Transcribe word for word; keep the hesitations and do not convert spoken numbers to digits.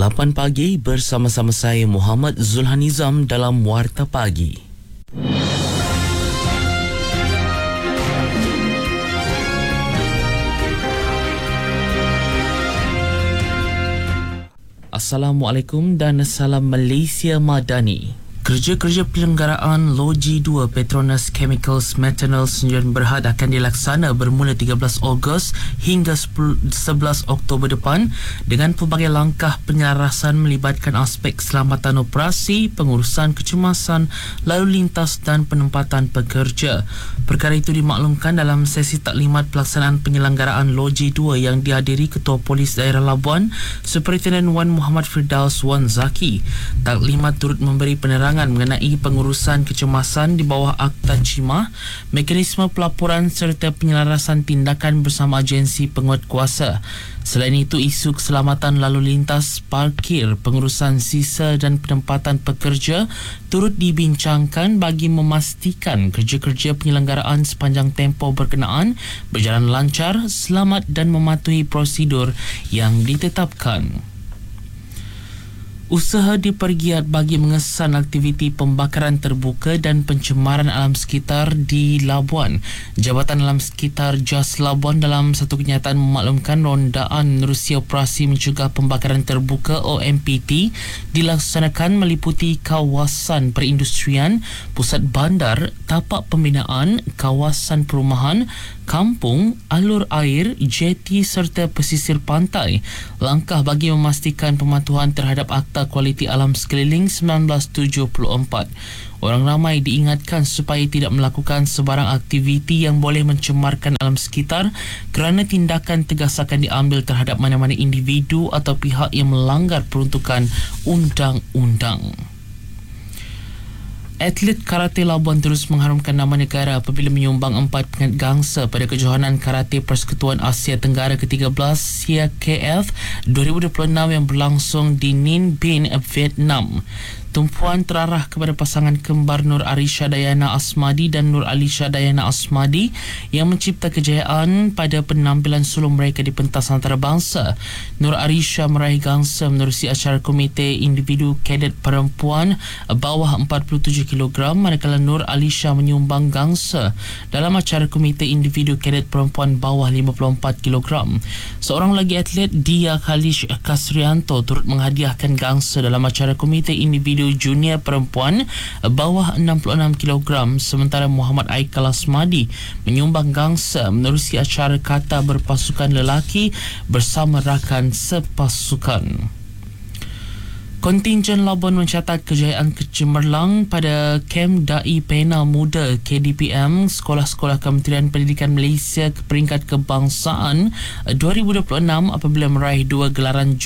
lapan pagi bersama-sama saya Muhammad Zulhanizam dalam Warta Pagi. Assalamualaikum dan salam Malaysia Madani. Kerja-kerja penyelenggaraan Logi dua Petronas Chemicals Methanol Sdn Berhad akan dilaksana bermula tiga belas Ogos hingga sebelas Oktober depan dengan pelbagai langkah penyelarasan melibatkan aspek keselamatan operasi, pengurusan kecemasan, lalu lintas dan penempatan pekerja. Perkara itu dimaklumkan dalam sesi taklimat pelaksanaan penyelenggaraan Logi dua yang dihadiri Ketua Polis Daerah Labuan, Superintendent Wan Muhammad Firdaus Wan Zaki. Taklimat turut memberi penerangan mengenai pengurusan kecemasan di bawah Akta CIMA, mekanisme pelaporan serta penyelarasan tindakan bersama agensi penguatkuasa. Selain itu, isu keselamatan lalu lintas, parkir, pengurusan sisa dan penempatan pekerja turut dibincangkan bagi memastikan kerja-kerja penyelenggaraan sepanjang tempoh berkenaan berjalan lancar, selamat dan mematuhi prosedur yang ditetapkan. Usaha dipergiat bagi mengesan aktiviti pembakaran terbuka dan pencemaran alam sekitar di Labuan. Jabatan Alam Sekitar JAS Labuan dalam satu kenyataan memaklumkan rondaan menerusi operasi mencegah pembakaran terbuka O M P T dilaksanakan meliputi kawasan perindustrian, pusat bandar, tapak pembinaan, kawasan perumahan, kampung, alur air, jeti serta pesisir pantai. Langkah bagi memastikan pematuhan terhadap Akta Kualiti Alam Sekeliling seribu sembilan ratus tujuh puluh empat. Orang ramai diingatkan supaya tidak melakukan sebarang aktiviti yang boleh mencemarkan alam sekitar kerana tindakan tegas akan diambil terhadap mana-mana individu atau pihak yang melanggar peruntukan undang-undang. Atlet Karate Labuan terus mengharumkan nama negara apabila menyumbang empat pingat gangsa pada kejohanan Karate Persekutuan Asia Tenggara ke tiga belas S I A K F dua ribu dua puluh enam yang berlangsung di Ninh Binh, Vietnam. Tumpuan terarah kepada pasangan kembar Nur Arisha Dayana Asmadi dan Nur Alisha Dayana Asmadi yang mencipta kejayaan pada penampilan sulung mereka di pentas antarabangsa. Nur Arisha meraih gangsa menerusi acara Komite Individu Kadet Perempuan bawah empat puluh tujuh kilogram, manakala Nur Alisha menyumbang gangsa dalam acara Komite Individu Kadet Perempuan bawah lima puluh empat kilogram. Seorang lagi atlet, Dia Khalish Kasrianto, turut menghadiahkan gangsa dalam acara Komite Individu Junior Perempuan bawah enam puluh enam kilogram, sementara Muhammad Aikal Asmadi menyumbang gangsa menerusi acara kata berpasukan lelaki bersama rakan sepasukan. Kontingen Labuan mencatat kejayaan kecemerlang pada Kem Dai Pena Muda K D P M Sekolah-Sekolah Kementerian Pendidikan Malaysia ke peringkat kebangsaan dua ribu dua puluh enam apabila meraih dua gelaran